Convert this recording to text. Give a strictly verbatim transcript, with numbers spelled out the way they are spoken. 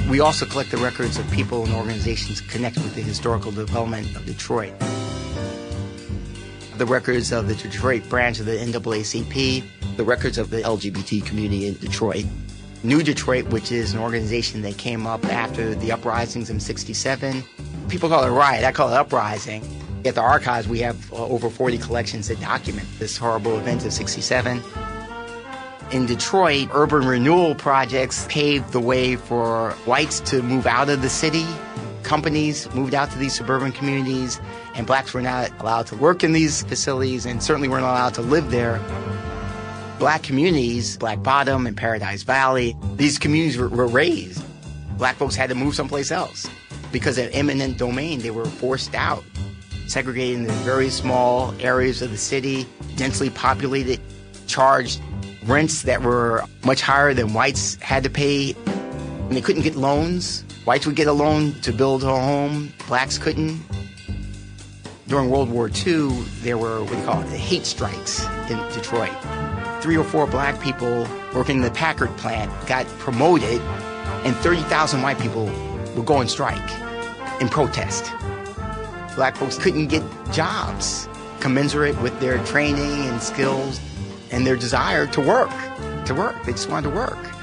We also collect the records of people and organizations connected with the historical development of Detroit. The records of the Detroit branch of the N double A C P, the records of the L G B T community in Detroit. New Detroit, which is an organization that came up after the uprisings in sixty-seven. People call it a riot, I call it uprising. At the archives, we have uh, over forty collections that document this horrible event of sixty-seven. In Detroit, urban renewal projects paved the way for whites to move out of the city. Companies moved out to these suburban communities, and blacks were not allowed to work in these facilities and certainly weren't allowed to live there. Black communities, Black Bottom and Paradise Valley, these communities were, were raised. Black folks had to move someplace else. Because of eminent domain, they were forced out, segregated into very small areas of the city, densely populated, charged rents that were much higher than whites had to pay. And they couldn't get loans. Whites would get a loan to build a home. Blacks couldn't. During World War Two, there were what they call it, hate strikes in Detroit. Three or four black people working in the Packard plant got promoted, and thirty thousand white people would go on strike in protest. Black folks couldn't get jobs commensurate with their training and skills and their desire to work, to work. They just wanted to work.